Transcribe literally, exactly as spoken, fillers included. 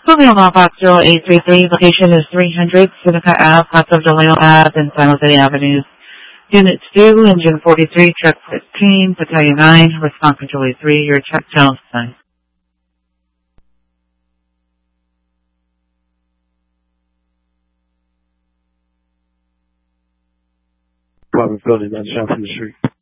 Romeo Mailbox zero eight three three, location is three hundred Seneca Ave, Paso de Leon Ave, and San Jose Avenues. Units two, Engine forty-three, Truck fifteen, Battalion nine, Response Control three, your check channel sign. Private building, that's down from the street.